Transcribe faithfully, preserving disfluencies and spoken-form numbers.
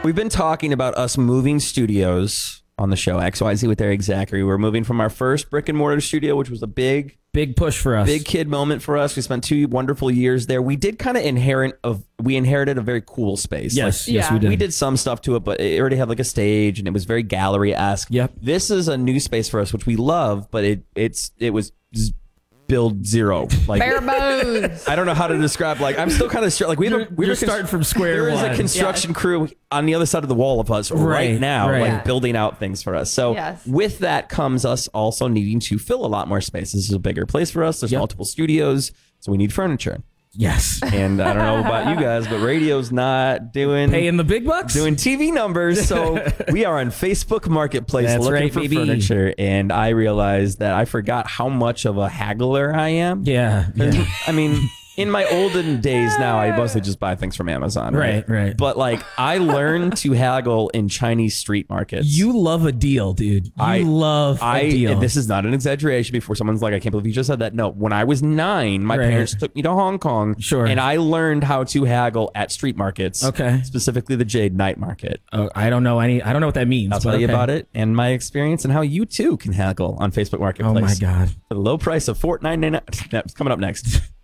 We've been talking about us moving studios on the show, X Y Z with Eric Zachary. We're moving from our first brick and mortar studio, which was a big, big push for us. Big kid moment for us. We spent two wonderful years there. We did kind of inherit of we inherited a very cool space. Yes, like, yes, we did. We did some stuff to it, but it already had like a stage and it was very gallery-esque. Yep. This is a new space for us, which we love, but it it's it was build zero. Like bare bones. I don't know how to describe. Like I'm still kind of like we You're, we you're were starting from square There is one. a construction Yes. crew on the other side of the wall of us right, Right, now, right. like Yeah. building out things for us. So Yes. with that comes us also needing to fill a lot more space. This is a bigger place for us. There's Yep. multiple studios, so we need furniture. Yes. And I don't know about you guys, but radio's not doing Paying the big bucks? doing T V numbers. So we are on Facebook Marketplace That's looking right, for baby. furniture, and I realized that I forgot how much of a haggler I am. Yeah. yeah. I mean, in my olden days now, I mostly just buy things from Amazon. Right, Right, right. But like, I learned to haggle in Chinese street markets. You love a deal, dude. You I- love a I, deal. and this is not an exaggeration before someone's like, I can't believe you just said that. No, when I was nine, my Right. parents took me to Hong Kong. Sure. And I learned how to haggle at street markets. Okay. Specifically the Jade Night Market. Oh, I don't know any. I don't know what that means. I'll but tell you okay. about it and my experience and how you too can haggle on Facebook Marketplace. Oh my god. For the low price of four ninety-nine. That's coming up next.